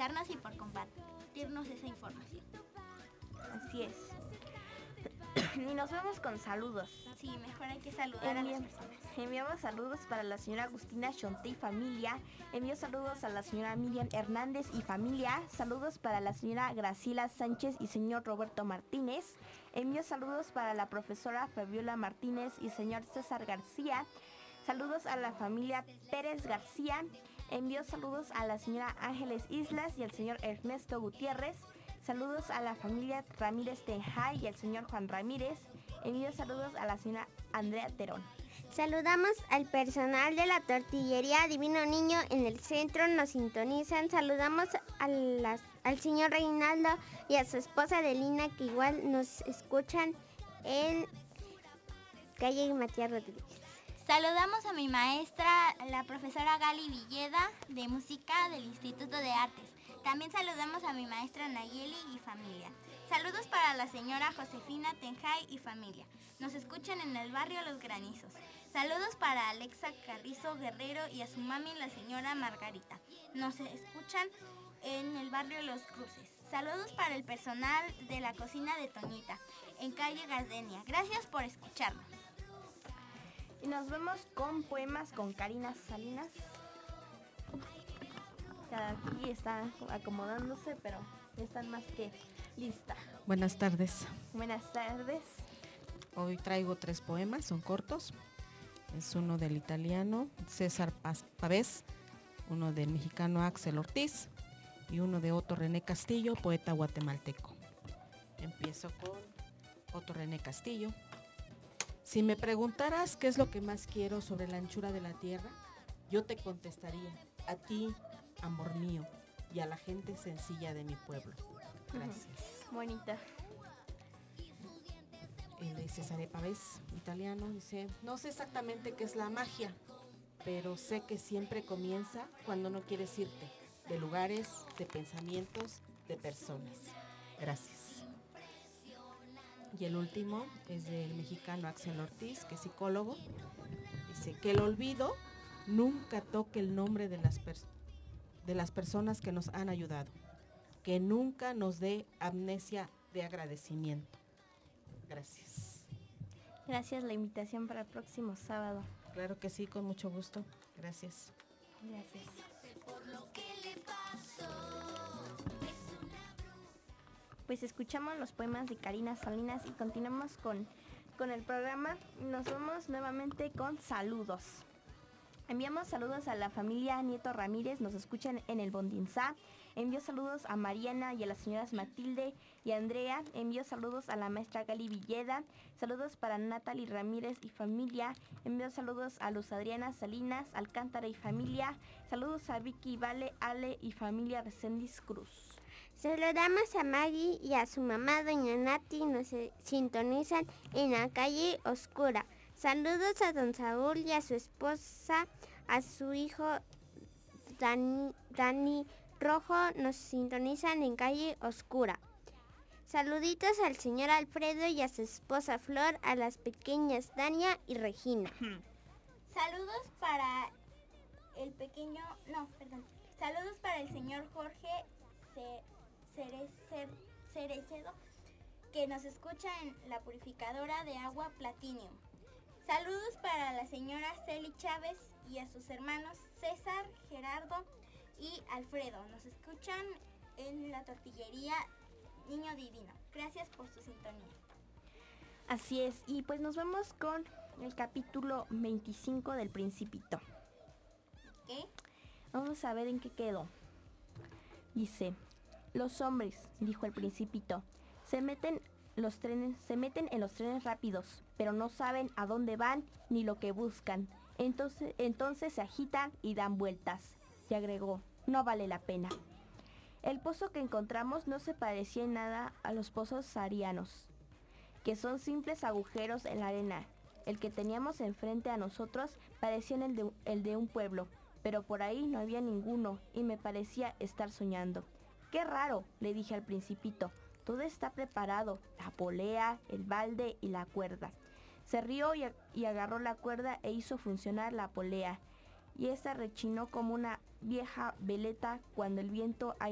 sintonizarnos y por compartirnos esa información. Así es. Y nos vemos con saludos. Sí, mejor hay que saludar a las personas. Enviamos saludos para la señora Agustina Chonté y familia. Envío saludos a la señora Miriam Hernández y familia. Saludos para la señora Graciela Sánchez y señor Roberto Martínez. Envío saludos para la profesora Fabiola Martínez y señor César García. Saludos a la familia Pérez García. Envío saludos a la señora Ángeles Islas y al señor Ernesto Gutiérrez. Saludos a la familia Ramírez Tenjay y al señor Juan Ramírez. Envío saludos a la señora Andrea Terón. Saludamos al personal de la tortillería Divino Niño en el centro, nos sintonizan. Saludamos al señor Reinaldo y a su esposa Delina, que igual nos escuchan en calle Matías Rodríguez. Saludamos a mi maestra, la profesora Gali Villeda, de música del Instituto de Artes. También saludamos a mi maestra Nayeli y familia. Saludos para la señora Josefina Tenjay y familia. Nos escuchan en el barrio Los Granizos. Saludos para Alexa Carrizo Guerrero y a su mami, la señora Margarita. Nos escuchan en el barrio Los Cruces. Saludos para el personal de la cocina de Toñita, en calle Gardenia. Gracias por escucharnos. Y nos vemos con poemas con Karina Salinas. Aquí está acomodándose, pero están más que lista. Buenas tardes. Buenas tardes. Hoy traigo 3 poemas, son cortos. Es uno del italiano César Pavés, uno del mexicano Axel Ortiz y uno de Otto René Castillo, poeta guatemalteco. Empiezo con Otto René Castillo. Si me preguntaras qué es lo que más quiero sobre la anchura de la tierra, yo te contestaría, a ti, amor mío, y a la gente sencilla de mi pueblo. Gracias. Bonita. El de Cesare Pavés, italiano, dice, no sé exactamente qué es la magia, pero sé que siempre comienza cuando no quieres irte, de lugares, de pensamientos, de personas. Gracias. Y el último es del mexicano Axel Ortiz, que es psicólogo. Dice que el olvido nunca toque el nombre de las personas que nos han ayudado, que nunca nos dé amnesia de agradecimiento. Gracias. Gracias, la invitación para el próximo sábado. Claro que sí, con mucho gusto. Gracias. Gracias. Pues escuchamos los poemas de Karina Salinas y continuamos con el programa. Nos vamos nuevamente con saludos. Enviamos saludos a la familia Nieto Ramírez, nos escuchan en el Bondinzá. Envío saludos a Mariana y a las señoras Matilde y Andrea. Envío saludos a la maestra Gali Villeda. Saludos para Natalie Ramírez y familia. Envío saludos a Luz Adriana Salinas, Alcántara y familia. Saludos a Vicky Vale, Ale y familia Reséndiz Cruz. Saludamos a Maggie y a su mamá, doña Nati, nos sintonizan en la calle Oscura. Saludos a don Saúl y a su esposa, a su hijo Dani Rojo, nos sintonizan en calle Oscura. Saluditos al señor Alfredo y a su esposa Flor, a las pequeñas Dania y Regina. Saludos para el pequeño, saludos para el señor Jorge Cerecedo, que nos escucha en la purificadora de agua Platinum. Saludos para la señora Celi Chávez y a sus hermanos César, Gerardo y Alfredo. Nos escuchan en la tortillería Niño Divino. Gracias por su sintonía. Así es, y pues nos vamos con el capítulo 25 del Principito. ¿Qué? Vamos a ver en qué quedó. Dice, los hombres, dijo el Principito, se meten en los trenes rápidos, pero no saben a dónde van ni lo que buscan. Entonces se agitan y dan vueltas. Y agregó, no vale la pena. El pozo que encontramos no se parecía en nada a los pozos saharianos, que son simples agujeros en la arena. El que teníamos enfrente a nosotros parecía el de un pueblo, pero por ahí no había ninguno y me parecía estar soñando. ¡Qué raro!, le dije al Principito. Todo está preparado, la polea, el balde y la cuerda. Se rió y agarró la cuerda e hizo funcionar la polea, y esta rechinó como una vieja veleta cuando el viento